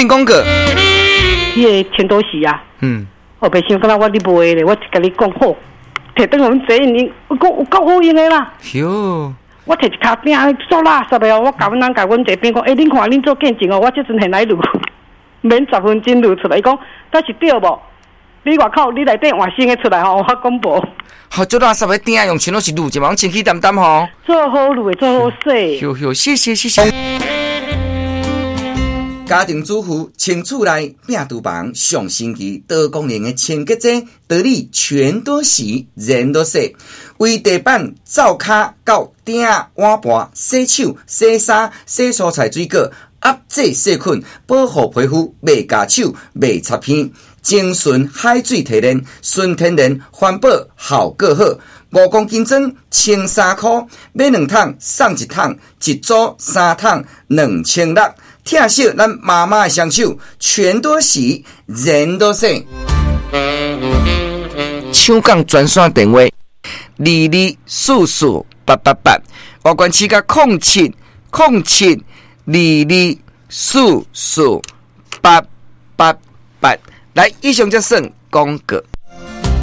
请讲过。 迄个钱多时啊，我袂想讲我你卖咧，我甲你讲好，摕等我们这因有够好用的啦。 哟， 我摕一卡饼做垃圾的哦，我甲阮人甲阮这边讲，恁看恁做见证哦，我这阵现来录，免10分钟录出来，伊讲这是对无？你外口你内底换新的出来吼，我讲无。 好，做垃圾的鼎用全都是卤一忙清气淡淡吼。 做好卤的，做好洗。 哟，谢谢。家庭主妇清厝内病厨房上星期多功能的清洁剂，道理全都洗，人都洗。为地板、灶骹到鼎、碗盘、洗手、洗衫、洗蔬菜水果，压制细菌，保护皮肤，袂夹手，袂擦片。精纯海水提炼，纯天然环保，效果好。5公斤装，清3块，买2桶送1桶，一组3桶2600。听惜咱妈妈的双手，全都洗，人都洗。抢讲专线电话22448888，外关市甲070722448888。来，以上就算广告。